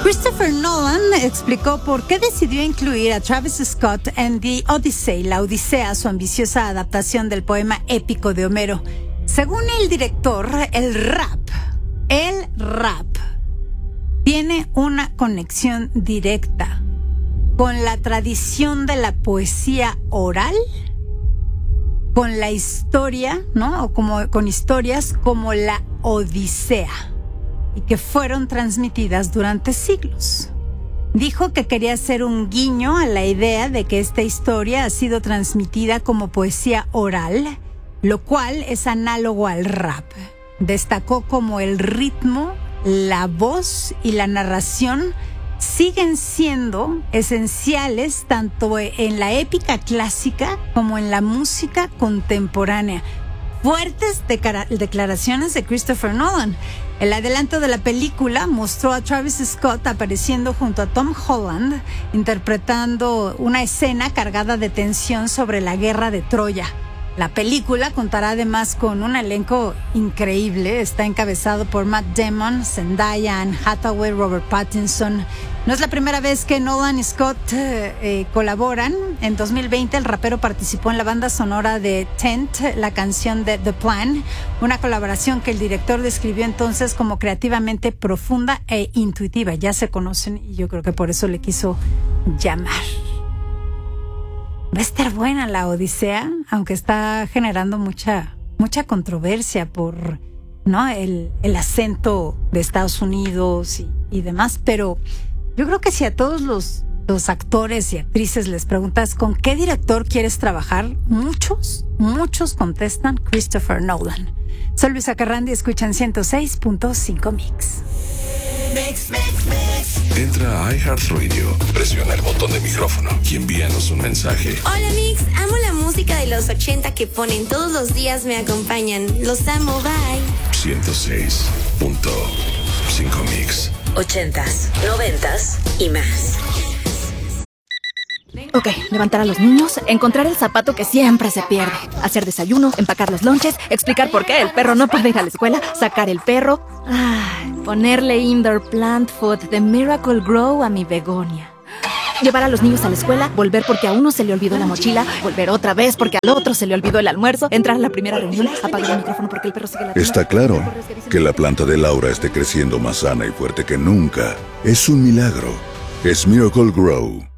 Christopher Nolan explicó por qué decidió incluir a Travis Scott en The Odyssey, la Odisea, su ambiciosa adaptación del poema épico de Homero. Según el director, el rap tiene una conexión directa con la tradición de la poesía oral, con la historia, ¿no? O con historias como la Odisea, y que fueron transmitidas durante siglos. Dijo que quería hacer un guiño a la idea de que esta historia ha sido transmitida como poesía oral, lo cual es análogo al rap. Destacó como el ritmo, la voz y la narración siguen siendo esenciales tanto en la épica clásica como en la música contemporánea. Fuertes declaraciones de Christopher Nolan. El adelanto de la película mostró a Travis Scott apareciendo junto a Tom Holland, interpretando una escena cargada de tensión sobre la guerra de Troya. La película contará además con un elenco increíble. Está encabezado por Matt Damon, Zendaya, Anne Hathaway, Robert Pattinson. No es la primera vez que Nolan y Scott colaboran. En 2020 el rapero participó en la banda sonora de Tent, la canción de The Plan, una colaboración que el director describió entonces como creativamente profunda e intuitiva. Ya se conocen y yo creo que por eso le quiso llamar. Va a estar buena la Odisea, aunque está generando mucha controversia por, ¿no?, el acento de Estados Unidos y demás. Pero yo creo que si a todos los actores y actrices les preguntas ¿con qué director quieres trabajar? Muchos contestan Christopher Nolan. Soy Luisa Carrandi, escuchan 106.5 Mix. Entra a iHeartRadio, presiona el botón de micrófono y envíanos un mensaje. Hola Mix, amo la música de los 80 que ponen todos los días, me acompañan. Los amo, bye. 106.5 Mix. 80s, 90s y más. Ok, levantar a los niños, encontrar el zapato que siempre se pierde, hacer desayuno, empacar los lonches, explicar por qué el perro no puede ir a la escuela, sacar el perro, ponerle indoor plant food de Miracle Grow a mi begonia. Llevar a los niños a la escuela, volver porque a uno se le olvidó la mochila, volver otra vez porque al otro se le olvidó el almuerzo, entrar a la primera reunión, apagar el micrófono porque el perro sigue la... Está claro que la planta de Laura esté creciendo más sana y fuerte que nunca. Es un milagro. Es Miracle Grow.